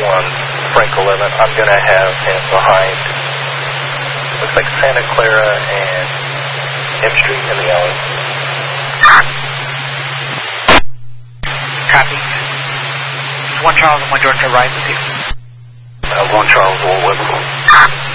Frank 11. I'm going to have him behind, looks like Santa Clara and M Street in the alley. Copy. 1 Charles and 1 George to ride with you. 1 Charles, 1 Weber.